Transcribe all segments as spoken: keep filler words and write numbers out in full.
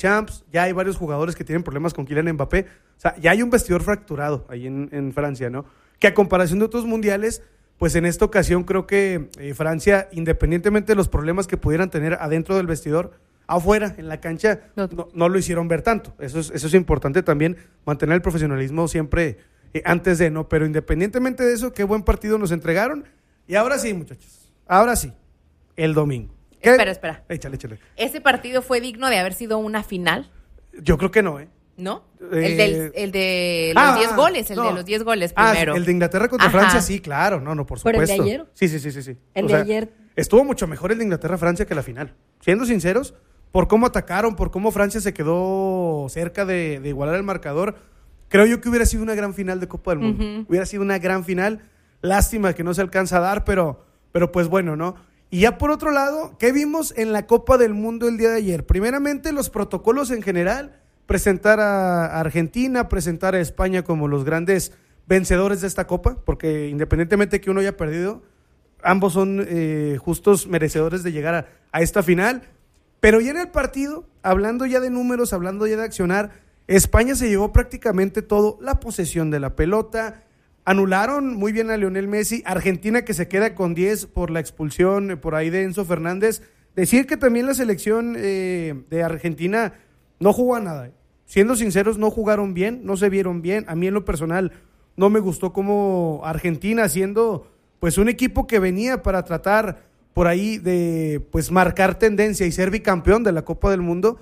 Champs, ya hay varios jugadores que tienen problemas con Kylian Mbappé. O sea, ya hay un vestidor fracturado ahí en, en Francia, ¿no? Que a comparación de otros mundiales, pues en esta ocasión creo que eh, Francia, independientemente de los problemas que pudieran tener adentro del vestidor, afuera, en la cancha, no, no, no lo hicieron ver tanto. Eso es, eso es importante también, mantener el profesionalismo siempre eh, antes de, ¿no? Pero independientemente de eso, qué buen partido nos entregaron. Y ahora sí, muchachos, ahora sí, el domingo. ¿Qué? Espera, espera. Échale, échale. ¿Ese partido fue digno de haber sido una final? Yo creo que no, ¿eh? ¿No? Eh, el, del, el de los ah, diez goles, el no. de los diez goles primero. Ah, el de Inglaterra contra Ajá. Francia, sí, claro, no, no, por supuesto. ¿Pero el de ayer? Sí, sí, sí, sí, sí. El O de sea, ayer. Estuvo mucho mejor el de Inglaterra-Francia que la final. Siendo sinceros, por cómo atacaron, por cómo Francia se quedó cerca de, de igualar el marcador, creo yo que hubiera sido una gran final de Copa del Mundo. Uh-huh. Hubiera sido una gran final. Lástima que no se alcanza a dar, pero, pero pues bueno, ¿no? Y ya por otro lado, ¿qué vimos en la Copa del Mundo el día de ayer? Primeramente, los protocolos en general, presentar a Argentina, presentar a España como los grandes vencedores de esta Copa, porque independientemente de que uno haya perdido, ambos son eh, justos merecedores de llegar a, a esta final. Pero ya en el partido, hablando ya de números, hablando ya de accionar, España se llevó prácticamente todo, la posesión de la pelota, anularon muy bien a Lionel Messi, Argentina que se queda con diez por la expulsión por ahí de Enzo Fernández. Decir que también la selección eh, de Argentina no jugó a nada, eh. Siendo sinceros, no jugaron bien, no se vieron bien. A mí en lo personal no me gustó como Argentina, siendo pues un equipo que venía para tratar por ahí de pues marcar tendencia y ser bicampeón de la Copa del Mundo,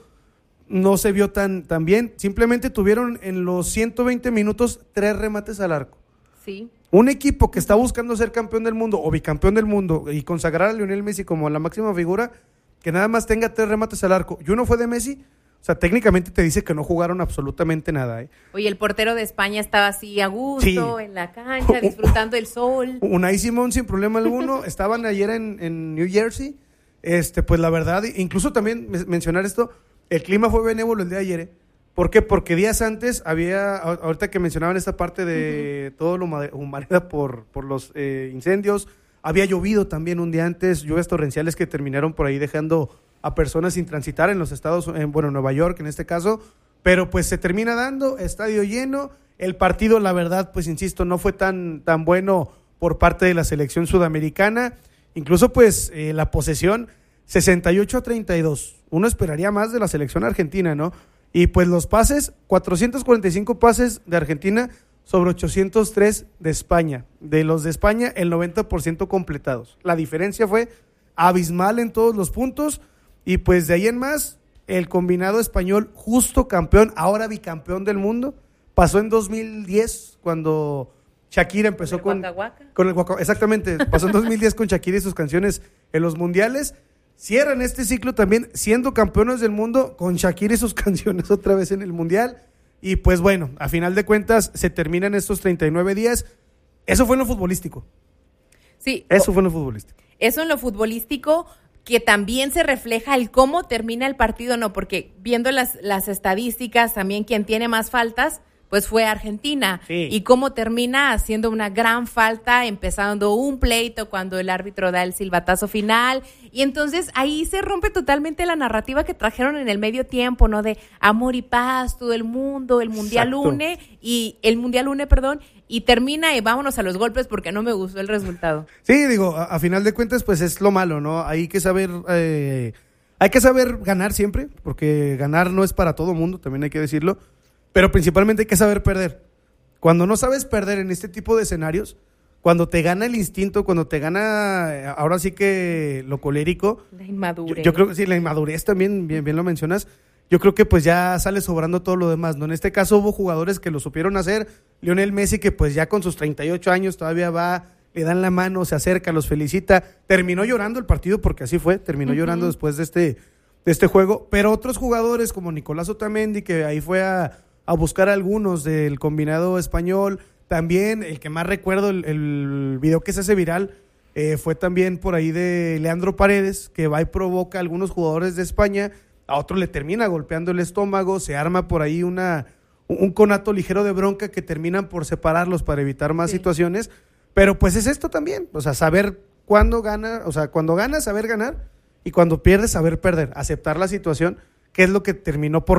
no se vio tan, tan bien. Simplemente tuvieron en los ciento veinte minutos tres remates al arco. Sí. Un equipo que está buscando ser campeón del mundo o bicampeón del mundo y consagrar a Lionel Messi como la máxima figura, que nada más tenga tres remates al arco y uno fue de Messi. O sea, técnicamente te dice que no jugaron absolutamente nada, ¿eh? Oye, el portero de España estaba así a gusto, sí, en la cancha, disfrutando el sol. Unai Simón sin problema alguno. Estaban ayer en, en New Jersey. Este, pues la verdad, incluso también mencionar esto, el clima fue benévolo el de ayer, ¿eh? ¿Por qué? Porque días antes había, ahorita que mencionaban esta parte de uh-huh. todo lo humanidad por, por los eh, incendios, había llovido también un día antes, lluvias torrenciales que terminaron por ahí dejando a personas sin transitar en los estados, en, bueno, Nueva York en este caso, pero pues se termina dando, estadio lleno, el partido la verdad, pues insisto, no fue tan, tan bueno por parte de la selección sudamericana, incluso pues eh, la posesión sesenta y ocho a treinta y dos, uno esperaría más de la selección argentina, ¿no? Y pues los pases, cuatrocientos cuarenta y cinco pases de Argentina sobre ochocientos tres de España, de los de España el noventa por ciento completados, la diferencia fue abismal en todos los puntos. Y pues de ahí en más, el combinado español justo campeón, ahora bicampeón del mundo, pasó en dos mil diez cuando Shakira empezó con, con el Waka, exactamente, pasó en dos mil diez con Shakira y sus canciones en los mundiales, cierran este ciclo también siendo campeones del mundo con Shakira y sus canciones otra vez en el mundial, y pues bueno, a final de cuentas se terminan estos treinta y nueve días, eso fue en lo futbolístico. Sí. Eso fue en lo futbolístico. Eso en lo futbolístico, que también se refleja el cómo termina el partido, no, porque viendo las, las estadísticas, también quien tiene más faltas, pues fue Argentina. Sí. Y cómo termina haciendo una gran falta, empezando un pleito cuando el árbitro da el silbatazo final. Y entonces ahí se rompe totalmente la narrativa que trajeron en el medio tiempo, ¿no? De amor y paz, todo el mundo, el Mundial Exacto. une, y el Mundial une, perdón, y termina y vámonos a los golpes porque no me gustó el resultado. Sí, digo, a, a final de cuentas, pues es lo malo, ¿no? Hay que saber, eh, hay que saber ganar siempre, porque ganar no es para todo mundo, también hay que decirlo. Pero principalmente hay que saber perder. Cuando no sabes perder en este tipo de escenarios, cuando te gana el instinto, cuando te gana, ahora sí que lo colérico. La inmadurez. Yo, yo creo que sí, la inmadurez también, bien, bien lo mencionas. Yo creo que pues ya sale sobrando todo lo demás, ¿no? En este caso hubo jugadores que lo supieron hacer. Lionel Messi, que pues ya con sus treinta y ocho años todavía va, le dan la mano, se acerca, los felicita. Terminó llorando el partido porque así fue, terminó uh-huh. llorando después de este, de este juego. Pero otros jugadores como Nicolás Otamendi, que ahí fue a... a buscar a algunos del combinado español, también el que más recuerdo, el, el video que se hace viral, eh, fue también por ahí de Leandro Paredes, que va y provoca a algunos jugadores de España, a otro le termina golpeando el estómago, se arma por ahí una, un conato ligero de bronca que terminan por separarlos para evitar más sí. situaciones, pero pues es esto también, o sea, saber cuándo gana, o sea, cuando ganas, saber ganar, y cuando pierdes, saber perder, aceptar la situación, qué es lo que terminó por